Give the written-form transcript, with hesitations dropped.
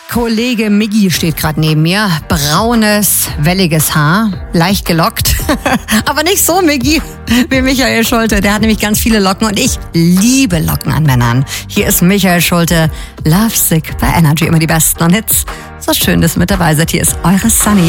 Kollege Miggi steht gerade neben mir. Braunes, welliges Haar, leicht gelockt. Aber nicht so Miggi wie Michael Schulte. Der hat nämlich ganz viele Locken und ich liebe Locken an Männern. Hier ist Michael Schulte, Lovesick bei Energy. Immer die besten Hits. So schön, dass ihr mit dabei seid. Hier ist eure Sunny.